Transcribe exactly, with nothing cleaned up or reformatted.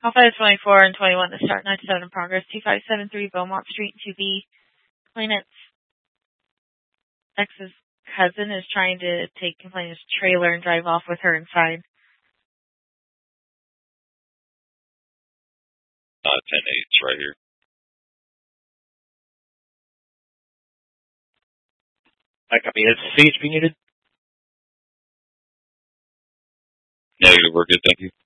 Alpha twenty-four and twenty-one to start ninety-seven in progress. two five seven three Beaumont Street, two B. Complainant's ex's cousin is trying to take complainant's trailer and drive off with her inside. Uh, ten eight, it's right here. I copy. Is C H P needed? Negative, we're good, thank you.